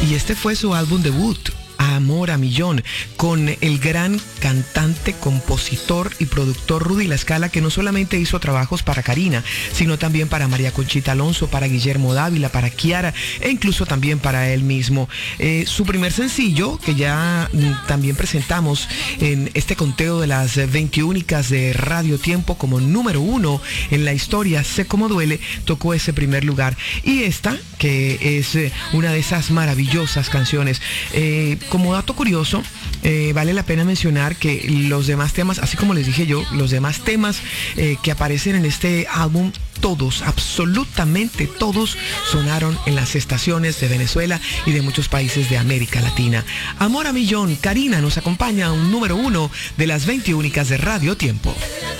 y este fue su álbum debut, Amor a Millón, con el gran cantante, compositor y productor Rudy La Scala, que no solamente hizo trabajos para Karina, sino también para María Conchita Alonso, para Guillermo Dávila, para Kiara e incluso también para él mismo. Su primer sencillo, que ya también presentamos en este conteo de las 20 únicas de Radio Tiempo como número 1 en la historia, Sé Cómo Duele, tocó ese primer lugar. Y esta, que es una de esas maravillosas canciones. Como dato curioso, vale la pena mencionar que los demás temas, así como les dije yo, los demás temas que aparecen en este álbum, todos, absolutamente todos, sonaron en las estaciones de Venezuela y de muchos países de América Latina. Amor a Millón, Karina nos acompaña a un número 1 de las 20 únicas de Radio Tiempo.